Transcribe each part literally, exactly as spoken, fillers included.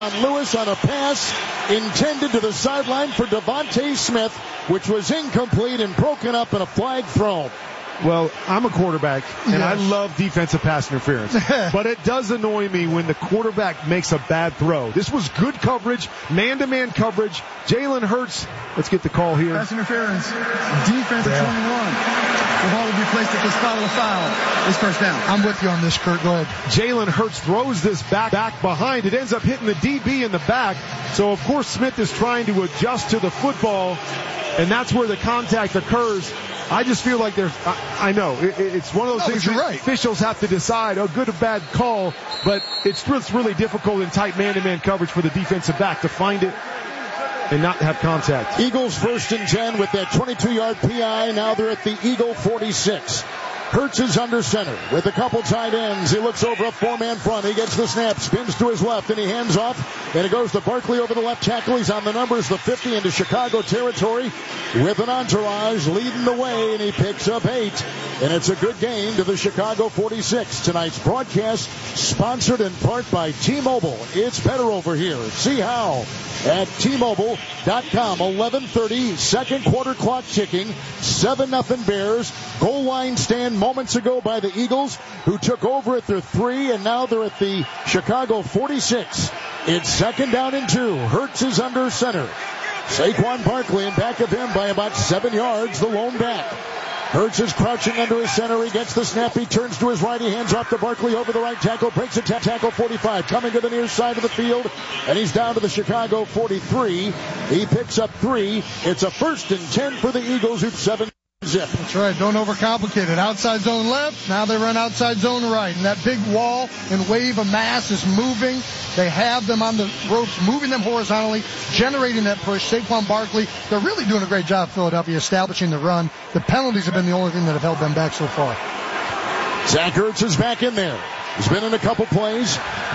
Lewis on a pass intended to the sideline for Devontae Smith, which was incomplete and broken up in a flag thrown. Well, I'm a quarterback, and yes. I love defensive pass interference. But it does annoy me when the quarterback makes a bad throw. This was good coverage, man-to-man coverage. Jalen Hurts, let's get the call here. Pass interference. Defense at yeah. twenty-one. The ball will be placed at the spot of the foul. It's first down. I'm with you on this, Kurt. Go ahead. Jalen Hurts throws this back, back behind. It ends up hitting the D B in the back. So, of course, Smith is trying to adjust to the football, and that's where the contact occurs. I just feel like there's, I, I know, it, it's one of those no, things that right. officials have to decide, a good or bad call, but it's, it's really difficult in tight man-to-man coverage for the defensive back to find it and not have contact. Eagles first and ten with that twenty-two-yard P I. Now they're at the Eagle forty-six. Hurts is under center with a couple tight ends. He looks over a four-man front. He gets the snap, spins to his left, and he hands off. And it goes to Barkley over the left tackle. He's on the numbers, the fifty, into Chicago territory with an entourage leading the way, and he picks up eight. And it's a good game to the Chicago forty-six. Tonight's broadcast sponsored in part by T-Mobile. It's better over here. See how at T Mobile dot com. eleven thirty, second quarter clock ticking. seven nothing Bears. Goal line stand moments ago by the Eagles, who took over at their three, and now they're at the Chicago forty-six. It's second down and two. Hurts is under center. Saquon Barkley in back of him by about seven yards, the lone back. Hurts is crouching under his center. He gets the snap. He turns to his right. He hands off to Barkley over the right tackle. Breaks a t- tackle forty-five. Coming to the near side of the field. And he's down to the Chicago forty-three. He picks up three. It's a first and ten for the Eagles, who've seven zip. That's right. Don't overcomplicate it. Outside zone left. Now they run outside zone right. And that big wall and wave of mass is moving. They have them on the ropes, moving them horizontally, generating that push. Saquon Barkley, they're really doing a great job, Philadelphia, establishing the run. The penalties have been the only thing that have held them back so far. Zach Ertz is back in there. He's been in a couple plays.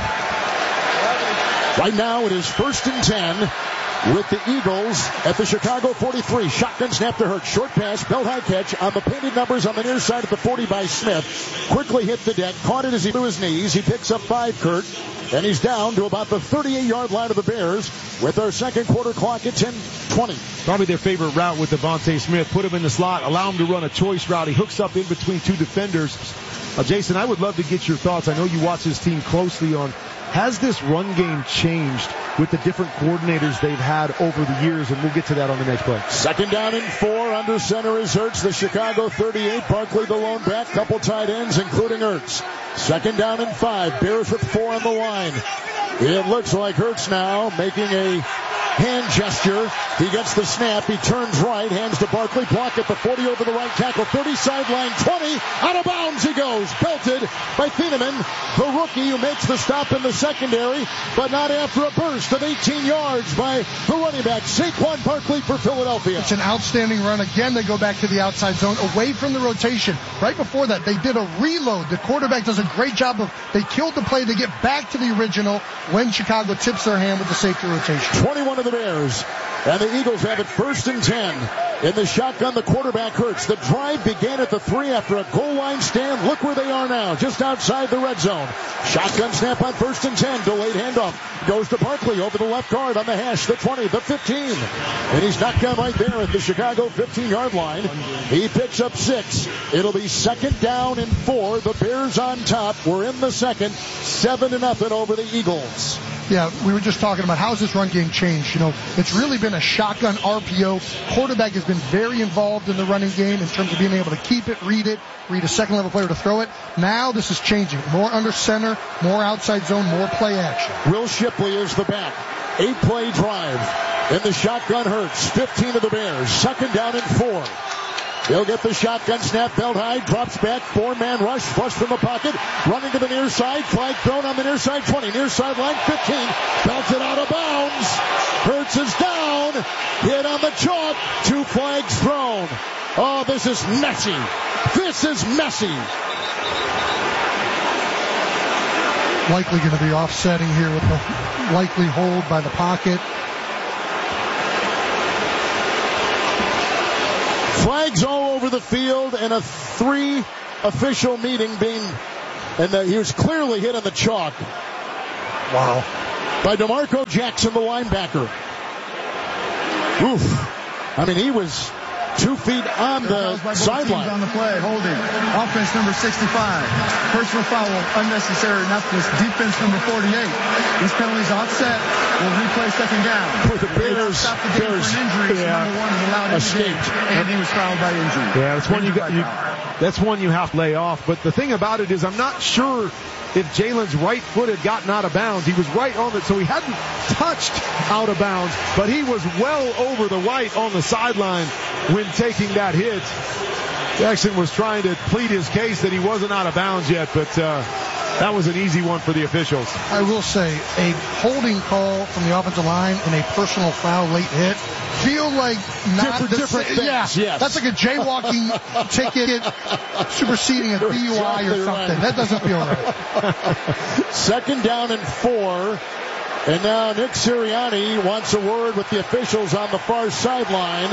Right now it is first and ten with the Eagles at the Chicago forty-three. Shotgun snap to Hurts. Short pass, belt high catch on the painted numbers on the near side of the forty by Smith. Quickly hit the deck, caught it as he threw his knees. He picks up five, Kurt, and he's down to about the thirty-eight-yard line of the Bears with our second quarter clock at ten twenty. Probably their favorite route with Devontae Smith. Put him in the slot, allow him to run a choice route. He hooks up in between two defenders. Uh, Jason, I would love to get your thoughts. I know you watch this team closely on, has this run game changed with the different coordinators they've had over the years? And we'll get to that on the next play. Second down and four. Under center is Hurts, the Chicago thirty-eight. Barkley the lone back. Couple tight ends, including Hurts. Second down and five. Bears with four on the line. It looks like Hurts now making a hand gesture. He gets the snap. He turns right. Hands to Barkley. Block at the forty over the right tackle. thirty sideline. twenty. Out of bounds he goes. Belted by Thieneman, the rookie who makes the stop in the secondary, but not after a burst of eighteen yards by the running back, Saquon Barkley for Philadelphia. It's an outstanding run. Again, they go back to the outside zone, away from the rotation. Right before that, they did a reload. The quarterback does a great job of, they killed the play. They get back to the original when Chicago tips their hand with the safety rotation. twenty-one of the Bears, and the Eagles have it first and ten. In the shotgun, the quarterback Hurts. The drive began at the three after a goal line stand. Look where they are now, just outside the red zone. Shotgun snap on first and ten. Delayed handoff. Goes to Barkley over the left guard on the hash, the twenty, the fifteen. And he's knocked down right there at the Chicago fifteen-yard line. He picks up six. It'll be second down and four. The Bears on top. We're in the second. Seven to nothing over the Eagles. Yeah, we were just talking about how's this run game changed. You know, it's really been a shotgun R P O. Quarterback has been very involved in the running game in terms of being able to keep it, read it, read a second level player to throw it. Now this is changing. More under center, more outside zone, more play action. Will Shipley is the back. Eight play drive. In the shotgun Hurts. fifteen of the Bears. Second down and four. He'll get the shotgun snap, belt high, drops back, four-man rush, flush from the pocket, running to the near side, flag thrown on the near side, twenty, near side line, fifteen, belted out of bounds. Hurts is down, hit on the chalk, two flags thrown. Oh, this is messy. This is messy. Likely going to be offsetting here with the likely hold by the pocket. Flags all over the field, and a three official meeting being, and the, he was clearly hit on the chalk. Wow. by DeMarco Jackson, the linebacker. Oof. I mean, he was two feet on the sideline. On the play, holding. Offense number sixty-five. Personal foul, unnecessary roughness. Defense number forty-eight. These penalties offset. Will replay second down. For the Bears, stop the game Bears, for an injury. yeah. So number one is allowed escaped, and he was fouled by injury. Yeah, that's one you got. You, that's one you have to lay off. But the thing about it is, I'm not sure if Jalen's right foot had gotten out of bounds. He was right on it, so he hadn't touched out of bounds, but he was well over the right on the sideline when taking that hit. Jackson was trying to plead his case that he wasn't out of bounds yet, but uh, that was an easy one for the officials. I will say, a holding call from the offensive line and a personal foul late hit feel like not different, the different same. things. Yeah, yes. That's like a jaywalking ticket superseding a D U I or exactly something. right. That doesn't feel right. Second down and four. And now Nick Sirianni wants a word with the officials on the far sideline.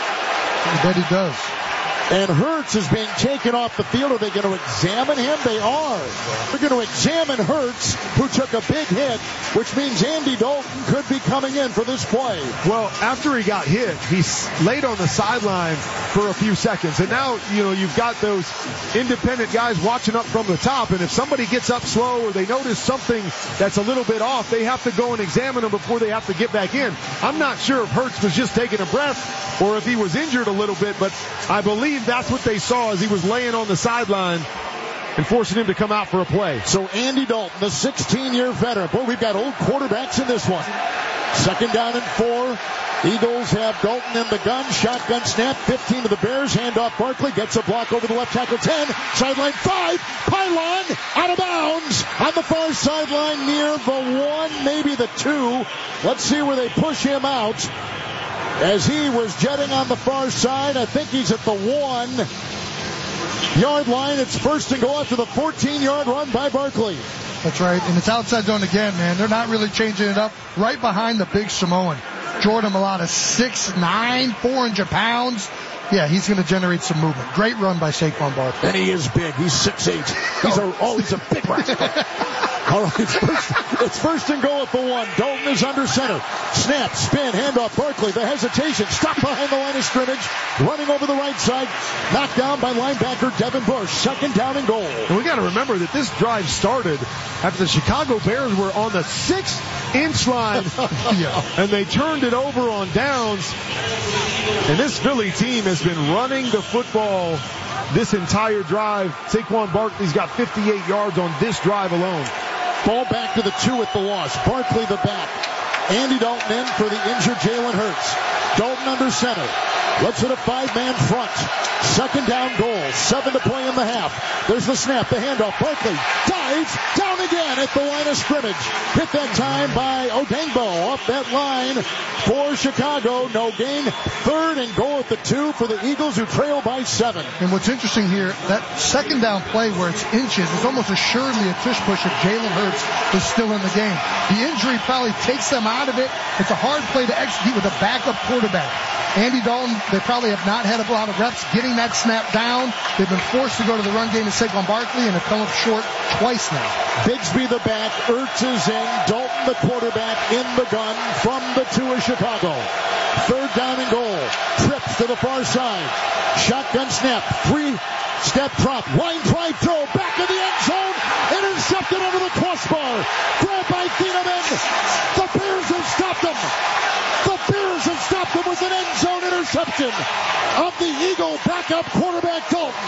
I bet he does. And Hurts is being taken off the field. Are they going to examine him? They are. They're going to examine Hurts, who took a big hit, which means Andy Dalton could be coming in for this play. Well, after he got hit, he laid on the sideline for a few seconds. And now, you know, you've got those independent guys watching up from the top. And if somebody gets up slow or they notice something that's a little bit off, they have to go and examine them before they have to get back in. I'm not sure if Hurts was just taking a breath or if he was injured a little bit, but I believe that's what they saw as he was laying on the sideline and forcing him to come out for a play. So Andy Dalton, the sixteen-year veteran. Boy, we've got old quarterbacks in this one. Second down and four. Eagles have Dalton in the gun. Shotgun snap. fifteen to the Bears. Handoff Barkley. Gets a block over the left tackle. ten. Sideline five. Pylon. Out of bounds. On the far sideline near the one, maybe the two. Let's see where they push him out. As he was jetting on the far side, I think he's at the one yard line. It's first and goal after the fourteen-yard run by Barkley. That's right, and it's outside zone again, man. They're not really changing it up. Right behind the big Samoan. Jordan Mailata, six nine, four hundred pounds. Yeah, he's going to generate some movement. Great run by Saquon Barkley. And he is big. He's six eight. He's a, oh, he's a big rascal. All right, it's first, it's first and goal at the one. Dalton is under center. Snap, spin, handoff. Barkley, the hesitation. Stopped behind the line of scrimmage. Running over the right side. Knocked down by linebacker Devin Bush. Second down and goal. And we got to remember that this drive started after the Chicago Bears were on the six-inch line. Yeah. And they turned it over on downs. And this Philly team has been running the football this entire drive. Saquon Barkley's got fifty-eight yards on this drive alone. Ball back to the two at the loss. Barkley the back. Andy Dalton in for the injured Jalen Hurts. Dalton under center. Let's hit a five-man front. Second down goal. Seven to play in the half. There's the snap, the handoff. Barkley dives down again at the line of scrimmage. Hit that time by Odengbo off that line for Chicago. No gain. Third and goal at the two for the Eagles, who trail by seven. And what's interesting here, that second down play where it's inches is almost assuredly a tush push if Jalen Hurts is still in the game. The injury probably takes them out of it. It's a hard play to execute with a backup quarterback. Andy Dalton, they probably have not had a lot of reps getting that snap down. They've been forced to go to the run game to Saquon Barkley and have come up short twice now. Bigsby the back, Ertz is in, Dalton the quarterback in the gun from the two of Chicago. Third down and goal. Trips to the far side. Shotgun snap. Three-step drop. Line drive throw. Back in the end zone. Intercepted under the crossbar. Grabbed by Thieneman. The Bears have stopped him. The Bears have stopped him with an end zone interception of the Eagle backup quarterback Dalton.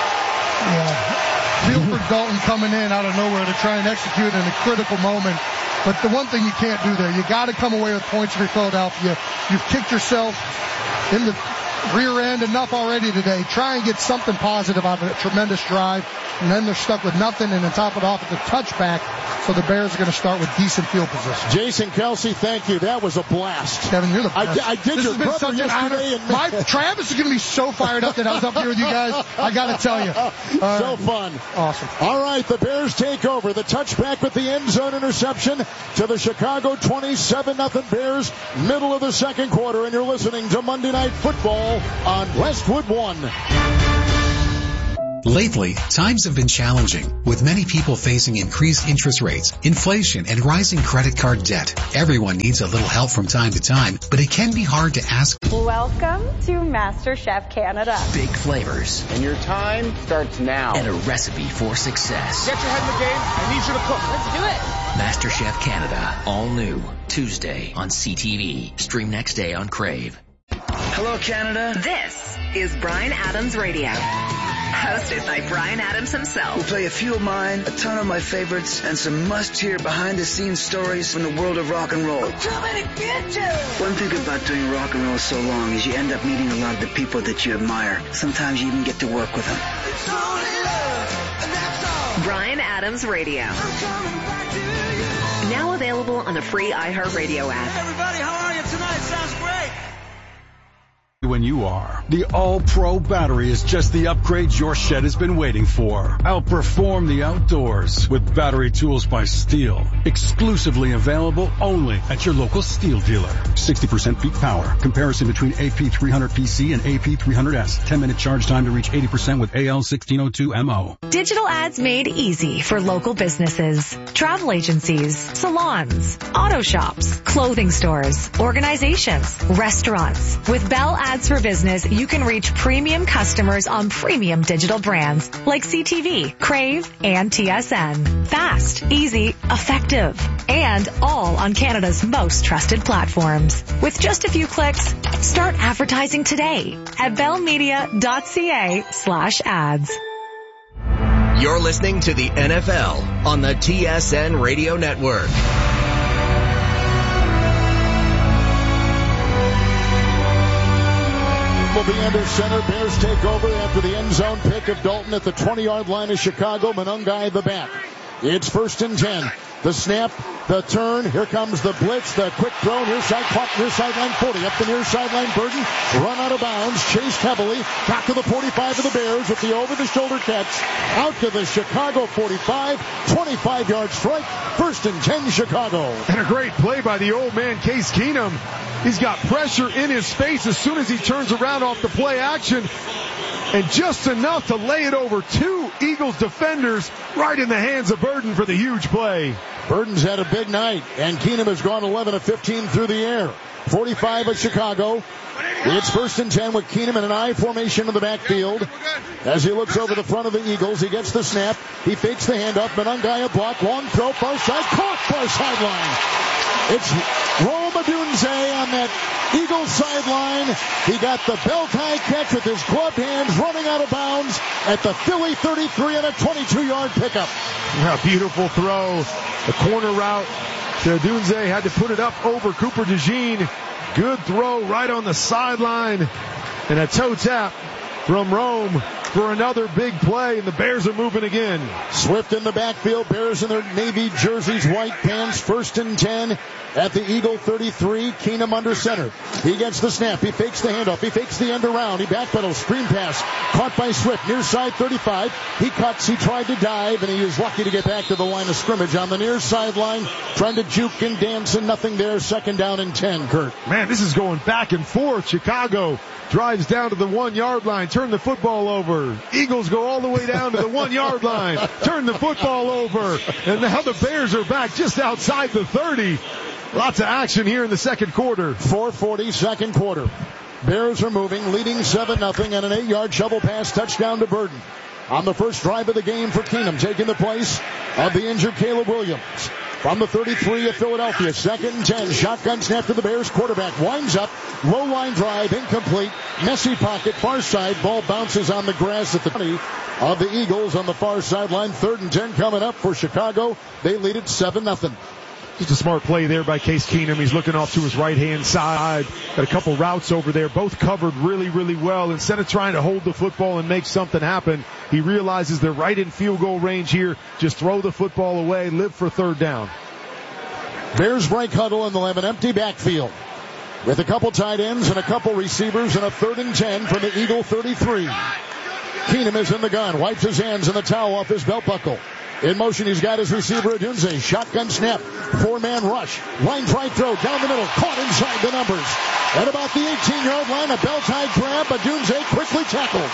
Yeah. Feel for Dalton coming in out of nowhere to try and execute in a critical moment. But the one thing you can't do there, you got to come away with points for Philadelphia. You've kicked yourself in the rear end enough already today. Try and get something positive out of a tremendous drive. And then they're stuck with nothing, and then top it off at the touchback. So the Bears are going to start with decent field position. Jason Kelsey, thank you. That was a blast. Kevin, you're the best. I, I did this your has been brother such an honor. yesterday. And My, Travis is going to be so fired up that I was up here with you guys. I got to tell you. Uh, so fun. Awesome. All right, the Bears take over. The touchback with the end zone interception to the Chicago twenty-seven nothing Bears, middle of the second quarter. And you're listening to Monday Night Football on Westwood One. Lately, times have been challenging, with many people facing increased interest rates, inflation, and rising credit card debt. Everyone needs a little help from time to time, but it can be hard to ask. Welcome to MasterChef Canada. Big flavors. And your time starts now. And a recipe for success. Get your head in the game. I need you to cook. Let's do it. MasterChef Canada. All new. Tuesday on C T V. Stream next day on Crave. Hello, Canada. This is Bryan Adams Radio. Hosted by Bryan Adams himself. We'll play a few of mine, a ton of my favorites, and some must-hear behind-the-scenes stories from the world of rock and roll. I'm coming to get you! One thing about doing rock and roll so long is you end up meeting a lot of the people that you admire. Sometimes you even get to work with them. It's only love, and that's all. Bryan Adams Radio. I'm coming back to you. Now available on the free iHeartRadio app. Hey everybody, how are you tonight? Sounds great. When you are. The All-Pro battery is just the upgrade your shed has been waiting for. Outperform the outdoors with battery tools by Steel. Exclusively available only at your local Steel dealer. sixty percent peak power. Comparison between A P three hundred P C and A P three hundred S. ten minute charge time to reach eighty percent with A L sixteen oh two M O. Digital ads made easy for local businesses, travel agencies, salons, auto shops, clothing stores, organizations, restaurants. With Bell Ads for Business, you can reach premium customers on premium digital brands like C T V, Crave, and T S N. Fast, easy, effective, and all on Canada's most trusted platforms. With just a few clicks, start advertising today at bellmedia.ca slash ads. You're listening to the N F L on the T S N Radio Network. Will be under center. Bears take over after the end zone pick of Dalton at the twenty-yard line of Chicago. Monungai the back. It's first and ten. The snap, the turn. Here comes the blitz, the quick throw. Near side, clock, near sideline forty. Up the near sideline, Burton. Run out of bounds. Chased heavily. Back to the forty-five of the Bears with the over-the-shoulder catch. Out to the Chicago forty-five. twenty-five-yard strike. First and ten, Chicago. And a great play by the old man, Case Keenum. He's got pressure in his face as soon as he turns around off the play action. And just enough to lay it over two Eagles defenders right in the hands of Burton for the huge play. Burton's had a big night, and Keenum has gone eleven of fifteen through the air. forty-five of Chicago. It's first and ten with Keenum in an I formation in the backfield. As he looks over the front of the Eagles, he gets the snap. He fakes the handoff. Monungai a block. Long throw. Far side. Caught far sideline. It's Rome Odunze on that Eagles sideline. He got the belt high catch with his gloved hands, running out of bounds at the Philly thirty-three and a twenty-two-yard pickup. Yeah, beautiful throw. The corner route to Odunze, had to put it up over Cooper DeJean. Good throw right on the sideline. And a toe tap from Rome for another big play, and the Bears are moving again. Swift in the backfield. Bears in their navy jerseys, white pants. First and ten at the Eagle thirty-three. Keenum under center. He gets the snap. He fakes the handoff. He fakes the end around. He backpedals. Screen pass. Caught by Swift. Near side thirty-five. He cuts. He tried to dive, and he is lucky to get back to the line of scrimmage on the near sideline. Trying to juke and dance, and nothing there. Second down and ten, Kurt. Man, this is going back and forth. Chicago drives down to the one-yard line. Turn the football over. Eagles go all the way down to the one-yard line. Turn the football over. And now the Bears are back just outside the thirty. Lots of action here in the second quarter. four forty, second quarter. Bears are moving, leading seven nothing, and an eight-yard shovel pass touchdown to Burton. On the first drive of the game for Keenum, taking the place of the injured Caleb Williams. From the thirty-three of Philadelphia, second and ten. Shotgun snap to the Bears. Quarterback winds up. Low line drive, incomplete. Messy pocket, far side. Ball bounces on the grass at the twenty of the Eagles on the far sideline. Third and ten coming up for Chicago. They lead it seven nothing. Just a smart play there by Case Keenum. He's looking off to his right-hand side. Got a couple routes over there, both covered really, really well. Instead of trying to hold the football and make something happen, he realizes they're right in field goal range here. Just throw the football away, live for third down. Bears break huddle and they'll have an empty backfield with a couple tight ends and a couple receivers and a third and ten from the Eagle thirty-three. Keenum is in the gun, wipes his hands and the towel off his belt buckle. In motion, he's got his receiver, Odunze. Shotgun snap. Four-man rush. Lines right throw. Down the middle. Caught inside the numbers. At about the eighteen-yard line, a belt-high grab. Odunze quickly tackled.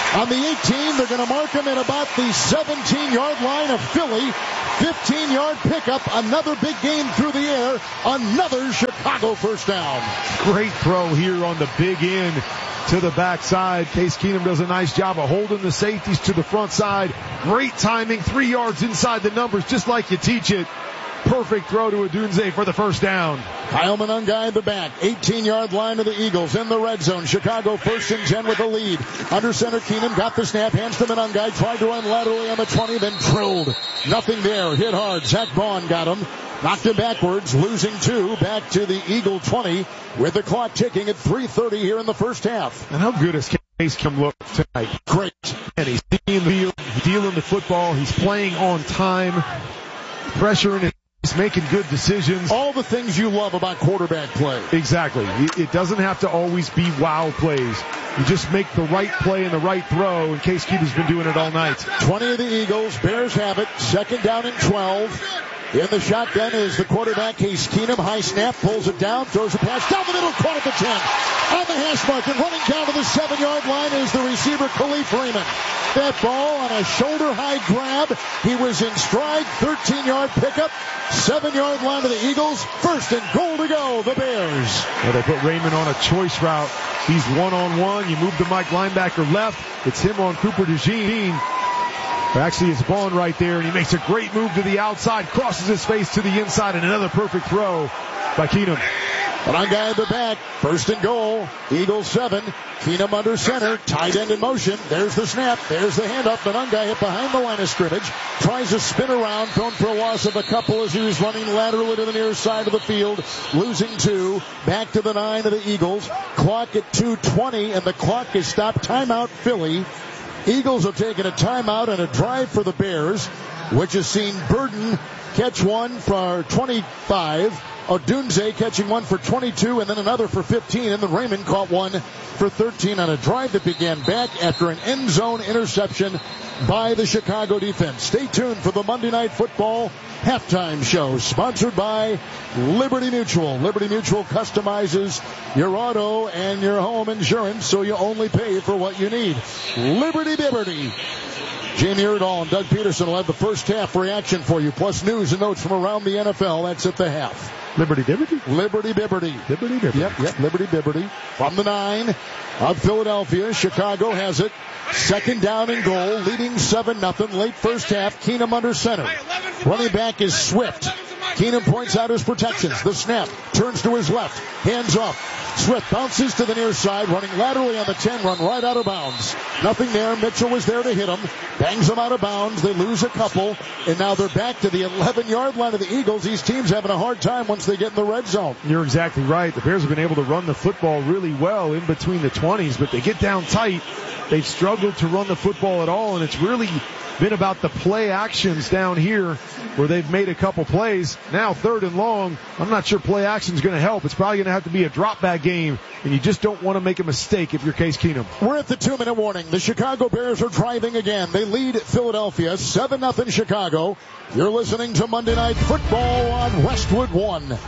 On the eighteen, they're going to mark him at about the seventeen-yard line of Philly. fifteen-yard pickup, another big game through the air, another Chicago first down. Great throw here on the big end to the backside. Case Keenum does a nice job of holding the safeties to the front side. Great timing, three yards inside the numbers, just like you teach it. Perfect throw to Odunze for the first down. Kyle Monangai in the back. eighteen-yard line of the Eagles in the red zone. Chicago first and ten with the lead. Under center, Keenum got the snap. Hands to Monangai. Tried to run laterally on the twenty, then drilled. Nothing there. Hit hard. Zach Vaughn got him. Knocked him backwards, losing two. Back to the Eagle twenty with the clock ticking at three thirty here in the first half. And how good has Case Keenum look tonight? Great. And he's seeing the field. He's dealing the football. He's playing on time. Pressure in his He's making good decisions. All the things you love about quarterback play. Exactly. It doesn't have to always be wow plays. You just make the right play and the right throw, and Case Keenum's been doing it all night. twenty of the Eagles. Bears have it. Second down and twelve. In the shotgun is the quarterback, Case Keenum. High snap, pulls it down, throws a pass down the middle, caught at the ten. On the hash mark and running down to the seven-yard line is the receiver, Khalif Raymond. That ball on a shoulder-high grab. He was in stride, thirteen-yard pickup, seven-yard line to the Eagles. First and goal to go, the Bears. Well, they put Raymond on a choice route. He's one-on-one. You move the Mike linebacker left. It's him on Cooper DeJean. Actually, it's Vaughn right there, and he makes a great move to the outside, crosses his face to the inside, and another perfect throw by Keenum. Monangai in the back, first and goal, Eagles seven, Keenum under center, tight end in motion, there's the snap, there's the handoff, Monangai hit behind the line of scrimmage, tries to spin around, thrown for a loss of a couple as he was running laterally to the near side of the field, losing two, back to the nine of the Eagles, clock at two twenty, and the clock is stopped, timeout Philly. Eagles are taking a timeout and a drive for the Bears, which has seen Burden catch one for twenty-five, Odunze catching one for twenty-two, and then another for fifteen, and then Raymond caught one for thirteen on a drive that began back after an end zone interception by the Chicago defense. Stay tuned for the Monday Night Football halftime show, sponsored by Liberty Mutual. Liberty Mutual customizes your auto and your home insurance so you only pay for what you need. Liberty Liberty. Jamie Erdahl and Doug Peterson will have the first half reaction for you, plus news and notes from around the N F L. That's at the half. Liberty Liberty? Liberty Liberty. Liberty Liberty. Yep, yep, Liberty Liberty. From the nine of Philadelphia, Chicago has it. Second down and goal, leading seven nothing. Late first half, Keenum under center. Running back is Swift. Keenum points out his protections. The snap, turns to his left, hands off. Swift bounces to the near side, running laterally on the ten, run right out of bounds. Nothing there. Mitchell was there to hit him. Bangs him out of bounds. They lose a couple, and now they're back to the eleven-yard line of the Eagles. These teams having a hard time once they get in the red zone. You're exactly right. The Bears have been able to run the football really well in between the twenties, but they get down tight. They've struggled to run the football at all, and it's really been about the play actions down here where they've made a couple plays. Now third and long, I'm not sure play action is going to help. It's probably going to have to be a drop back game, and you just don't want to make a mistake if you're Case Keenum. We're at the two-minute warning. The Chicago Bears are driving again. They lead Philadelphia seven nothing Chicago. You're listening to Monday Night Football on Westwood One.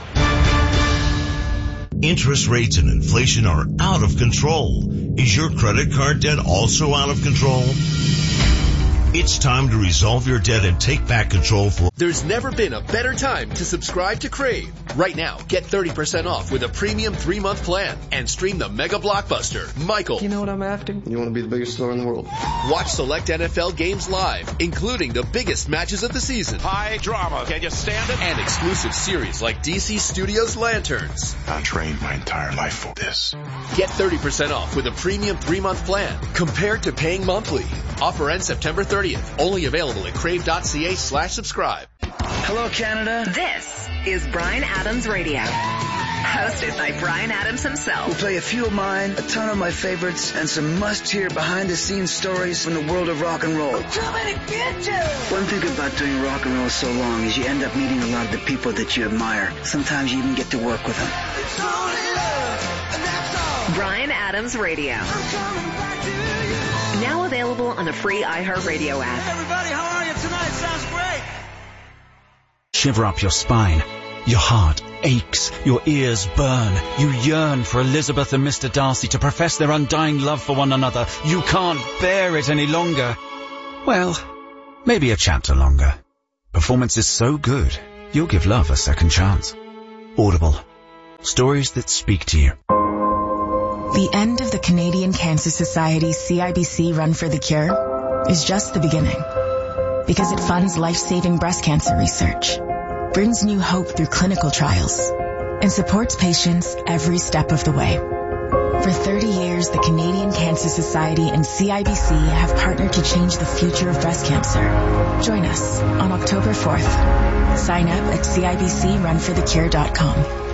Interest rates and inflation are out of control. Is your credit card debt also out of control? It's time to resolve your debt and take back control for... There's never been a better time to subscribe to Crave. Right now, get thirty percent off with a premium three-month plan and stream the mega blockbuster, Michael. You know what I'm after? You want to be the biggest star in the world. Watch select N F L games live, including the biggest matches of the season. High drama. Can you stand it? And exclusive series like D C Studios Lanterns. I trained my entire life for this. Get thirty percent off with a premium three-month plan compared to paying monthly. Offer ends September thirtieth. Only available at crave.ca slash subscribe. Hello, Canada. This is Bryan Adams Radio. Hosted by Bryan Adams himself. We'll play a few of mine, a ton of my favorites, and some must-hear behind-the-scenes stories from the world of rock and roll. I'm coming to get you! One thing about doing rock and roll so long is you end up meeting a lot of the people that you admire. Sometimes you even get to work with them. It's only love, and that's all. Bryan Adams Radio. I'm coming back to you. Now available on the free iHeartRadio app. Hey, everybody, how are you tonight? Sounds great. Shiver up your spine, your heart, aches, your ears burn. You yearn for Elizabeth and Mister Darcy to profess their undying love for one another. You can't bear it any longer. Well, maybe a chapter longer. Performance is so good, you'll give love a second chance. Audible. Stories that speak to you. The end of the Canadian Cancer Society's C I B C Run for the Cure is just the beginning. Because it funds life-saving breast cancer research, brings new hope through clinical trials, and supports patients every step of the way. For thirty years, the Canadian Cancer Society and C I B C have partnered to change the future of breast cancer. Join us on October fourth. Sign up at C I B C run for the cure dot com.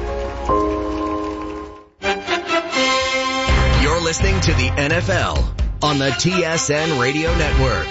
You're listening to the N F L on the T S N Radio Network.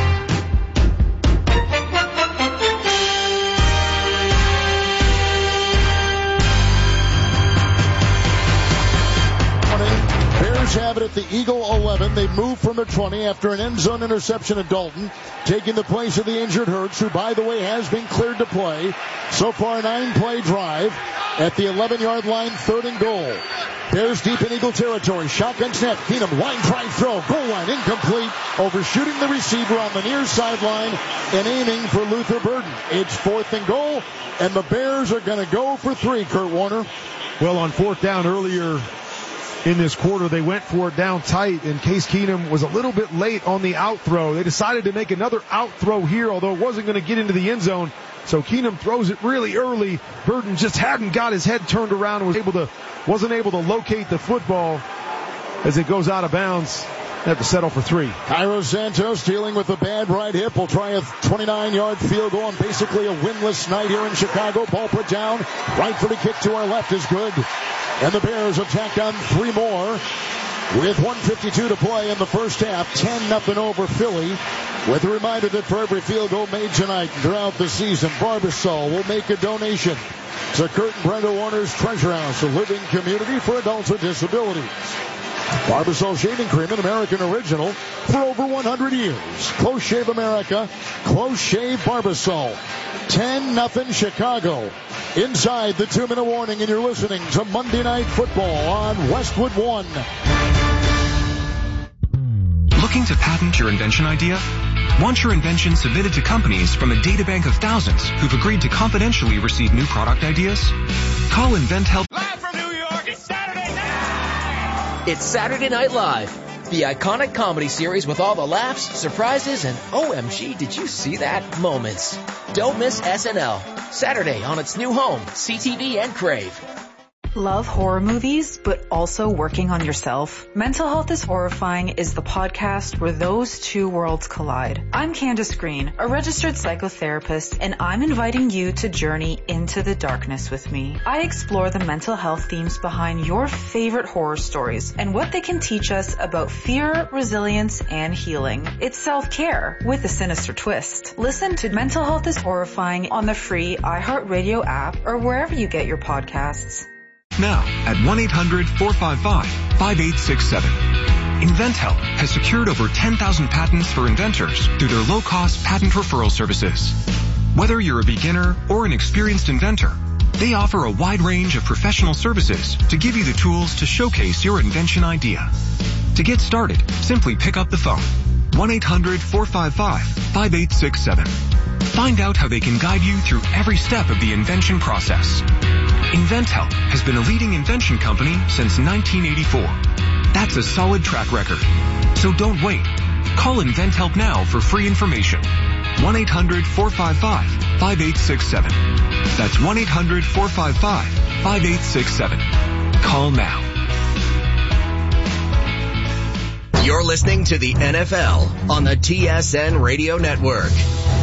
Have it at the Eagle eleven. They move from the twenty after an end zone interception at Dalton, taking the place of the injured Hurts, who, by the way, has been cleared to play. So far, a nine-play drive at the eleven-yard line, third and goal. Bears deep in Eagle territory. Shotgun snap. Keenum, line drive throw. Goal line incomplete. Overshooting the receiver on the near sideline and aiming for Luther Burden. It's fourth and goal, and the Bears are going to go for three, Kurt Warner. Well, on fourth down earlier in this quarter, they went for it down tight, and Case Keenum was a little bit late on the out throw. They decided to make another out throw here, although it wasn't going to get into the end zone. So Keenum throws it really early. Burden just hadn't got his head turned around and was able to, wasn't able to locate the football as it goes out of bounds. They have to settle for three. Cairo Santos dealing with a bad right hip. Will try a twenty-nine-yard field goal on basically a winless night here in Chicago. Ball put down. Right footed kick to our left is good. And the Bears attack on three more with one fifty-two to play in the first half. ten nothing over Philly. With a reminder that for every field goal made tonight and throughout the season, Barbasol will make a donation to Kurt and Brenda Warner's Treasure House, a living community for adults with disabilities. Barbasol Shaving Cream, an American original for over one hundred years. Close Shave America, Close Shave Barbasol. ten nothing Chicago. Inside the two-minute warning, and you're listening to Monday Night Football on Westwood One. Looking to patent your invention idea? Want your invention submitted to companies from a databank of thousands who've agreed to confidentially receive new product ideas? Call InventHelp. Live from New York, it's Saturday night! It's Saturday Night Live, the iconic comedy series with all the laughs, surprises, and O M G, did you see that moments. Don't miss S N L, Saturday on its new home, C T V and Crave. Love horror movies, but also working on yourself? Mental Health is Horrifying is the podcast where those two worlds collide. I'm Candace Green, a registered psychotherapist, and I'm inviting you to journey into the darkness with me. I explore the mental health themes behind your favorite horror stories and what they can teach us about fear, resilience, and healing. It's self-care with a sinister twist. Listen to Mental Health is Horrifying on the free iHeartRadio app or wherever you get your podcasts. Now at one eight hundred four five five five eight six seven. InventHelp has secured over ten thousand patents for inventors through their low-cost patent referral services. Whether you're a beginner or an experienced inventor, they offer a wide range of professional services to give you the tools to showcase your invention idea. To get started, simply pick up the phone. one eight hundred four five five five eight six seven. Find out how they can guide you through every step of the invention process. InventHelp has been a leading invention company since nineteen eighty-four. That's a solid track record. So don't wait. Call InventHelp now for free information. one eight hundred four five five five eight six seven. That's one eight hundred four five five five eight six seven. Call now. You're listening to the N F L on the T S N Radio Network.